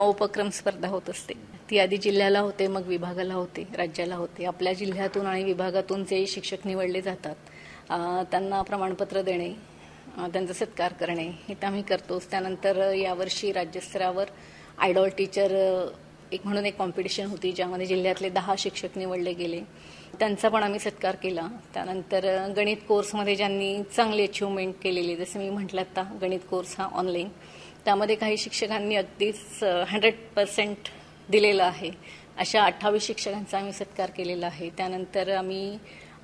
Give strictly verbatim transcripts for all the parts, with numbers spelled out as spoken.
उपक्रम स्पर्धा होत असते. ती आधी जिल्ह्याला होते, मग विभागाला होते, राज्याला होते. आपल्या जिल्ह्यातून आणि विभागातून जे शिक्षक निवडले जातात त्यांना प्रमाणपत्र देणे, त्यांचा सत्कार करणे हे तर आम्ही करतोच. त्यानंतर यावर्षी राज्यस्तरावर आयडॉल टीचर एक म्हणून एक कॉम्पिटिशन होती, ज्यामध्ये जिल्ह्यातले दहा शिक्षक निवडले गेले. त्यांचा पण आम्ही सत्कार केला. त्यानंतर गणित कोर्समध्ये ज्यांनी चांगली अचिव्हमेंट केलेली, जसं मी म्हटलं आता गणित कोर्स हा ऑनलाईन, त्यामध्ये काही शिक्षकांनी अगदीच हंड्रेड पर्सेंट दिलेलं आहे. अशा अठ्ठावीस शिक्षकांचा आम्ही सत्कार केलेला आहे. त्यानंतर आम्ही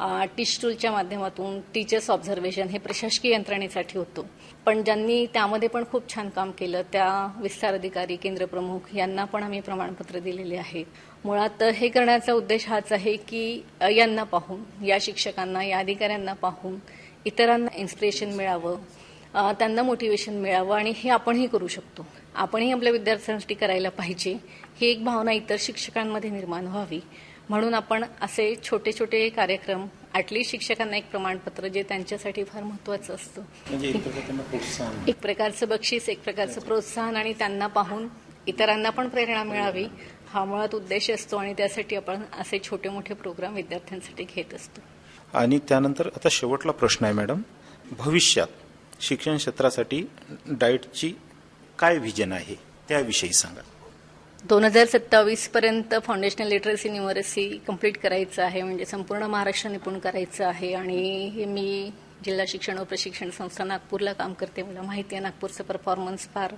टीच टूलच्या माध्यमातून टीचर्स ऑब्झर्वेशन हे प्रशासकीय यंत्रणेसाठी होतं, पण ज्यांनी त्यामध्ये पण खूप छान काम केलं त्या विस्तार अधिकारी, केंद्र प्रमुख यांना पण आम्ही प्रमाणपत्र दिलेले आहे. मुळात हे करण्याचा उद्देश हाच आहे की यांना पाहून, या शिक्षकांना, या अधिकाऱ्यांना पाहून इतरांना इन्स्पिरेशन मिळावं, त्यांना मोटिवेशन मिळावं आणि हे आपणही करू शकतो, आपणही आपल्या विद्यार्थ्यांसाठी करायला पाहिजे, ही एक भावना इतर शिक्षकांमध्ये निर्माण व्हावी. म्हणून आपण असे छोटे छोटे कार्यक्रम, ॲटलिस्ट शिक्षकांना एक प्रमाणपत्र जे त्यांच्यासाठी फार महत्त्वाचं असतं, म्हणजे एक प्रकारचं प्रोत्साहन, एक प्रकारचं बक्षीस, एक प्रकारचं प्रोत्साहन आणि त्यांना पाहून इतरांना पण प्रेरणा मिळावी, हा मुळात उद्देश असतो. आणि त्यासाठी आपण असे छोटे मोठे प्रोग्राम विद्यार्थ्यांसाठी घेत असतो. आणि त्यानंतर आता शेवटला प्रश्न आहे मॅडम, भविष्यात शिक्षण क्षेत्रासाठी डाएटची काय व्हिजन आहे त्याविषयी सांगा. दोन हजार सत्तावीस पर्यंत फाउंडेशनल लिटरसी न्यूमरसी कंप्लीट करायचं आहे, म्हणजे संपूर्ण महाराष्ट्र निपुण करायचं आहे. आणि हे मी जिल्हा शिक्षण व प्रशिक्षण संस्था नागपूरला काम करते, मला माहिती आहे नागपूरचं परफॉर्मन्स फार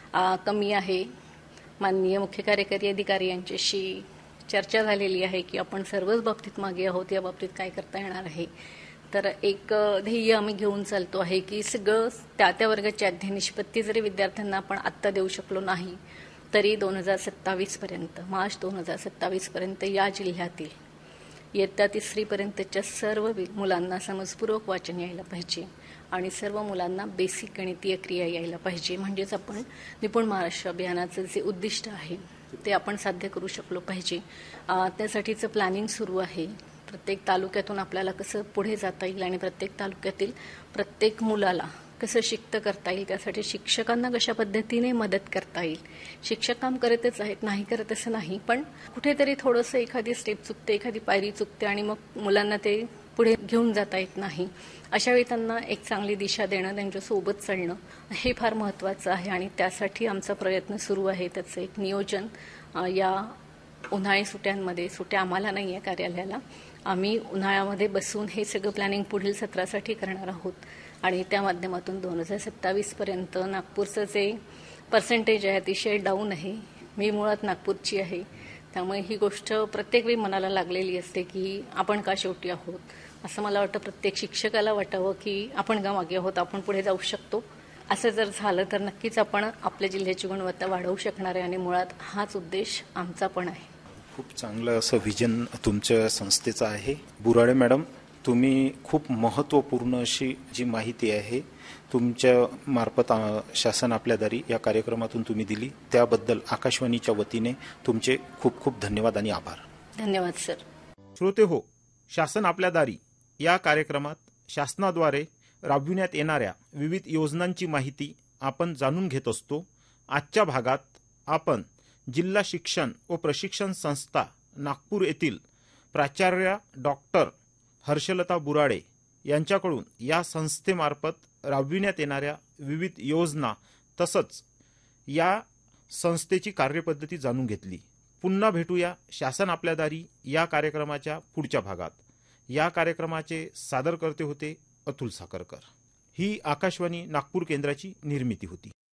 कमी आहे. माननीय मुख्य कार्यकारी अधिकारी यांच्याशी चर्चा झालेली आहे की आपण सर्वच बाबतीत मागे आहोत, या बाबतीत काय करता येणार आहे. तर एक ध्येय आम्ही घेऊन चालतो आहे की सगळं त्या त्या वर्गाची अध्ययन निष्पत्ती जरी विद्यार्थ्यांना आपण आत्ता देऊ शकलो नाही तरी दोन हजार सत्तावीसपर्यंत, मार्च दोन हजार सत्तावीसपर्यंत या जिल्ह्यातील इयत्ता तिसरीपर्यंतच्या सर्व मुलांना समजपूर्वक वाचन यायला पाहिजे आणि सर्व मुलांना बेसिक गणितीय क्रिया यायला पाहिजे. म्हणजेच आपण निपुण महाराष्ट्र अभियानाचं जे उद्दिष्ट आहे ते आपण साध्य करू शकलो पाहिजे. त्यासाठीचं प्लॅनिंग सुरू आहे. प्रत्येक तालुक्यातून आपल्याला कसं पुढे जाता येईल आणि प्रत्येक तालुक्यातील प्रत्येक मुलाला कसं शिक्त करता येईल, त्यासाठी शिक्षकांना कशा पद्धतीने मदत करता येईल. शिक्षक काम करतच आहेत, नाही करत असं नाही, पण कुठेतरी थोडंसं एखादी स्टेप चुकते, एखादी पायरी चुकते आणि मग मुलांना ते पुढे घेऊन जाता येत नाही. अशावेळी त्यांना एक चांगली दिशा देणं, त्यांच्यासोबत चालणं हे फार महत्त्वाचं आहे. आणि त्यासाठी आमचा प्रयत्न सुरू आहे. त्याचं एक नियोजन या उन्हाळी सुट्ट्यांमध्ये, सुट्ट्या आम्हाला नाही आहे कार्यालयाला, आम्ही उन्हाळ्यामध्ये बसून हे सगळं प्लॅनिंग पुढील सत्रासाठी करणार आहोत. आणि त्या माध्यमातून दोन हजार सत्तावीसपर्यंत नागपूरचं जे पर्सेंटेज आहे अतिशय डाऊन आहे. मी मुळात नागपूरची आहे, त्यामुळे ही गोष्ट प्रत्येक वेळी मनाला लागलेली असते की आपण का शेवटी आहोत. असं मला वाटतं प्रत्येक शिक्षकाला वाटावं की आपण का मागे आहोत, आपण पुढे जाऊ शकतो. असं जर झालं तर नक्कीच आपण आपल्या जिल्ह्याची गुणवत्ता वाढवू शकणार आहे आणि मुळात हाच उद्देश आमचा पण आहे. खूप चांगलं असं व्हिजन तुमच्या संस्थेचं आहे. बुराडे मॅडम, तुम्ही खूप महत्त्वपूर्ण अशी जी माहिती आहे तुमच्या मार्फत शासन आपल्या दारी या कार्यक्रमातून तुम्ही दिली, त्याबद्दल आकाशवाणीच्या वतीने तुमचे खूप खूप धन्यवाद आणि आभार. धन्यवाद सर. श्रोते हो, शासन आपल्या दारी या कार्यक्रमात शासनाद्वारे राबविण्यात येणाऱ्या विविध योजनांची माहिती आपण जाणून घेत असतो. आजच्या भागात आपण जिल्हा शिक्षण व प्रशिक्षण संस्था नागपूर येथील प्राचार्य डॉक्टर हर्षलता बुराडे यांच्याकडून या संस्थेमार्फत राबविण्यात येणाऱ्या विविध योजना तसंच या संस्थेची कार्यपद्धती जाणून घेतली. पुन्हा भेटूया शासन आपल्या दारी या कार्यक्रमाच्या पुढच्या भागात. या कार्यक्रमाचे सादरकर्ते होते अतुल साखरकर. ही आकाशवाणी नागपूर केंद्राची निर्मिती होती.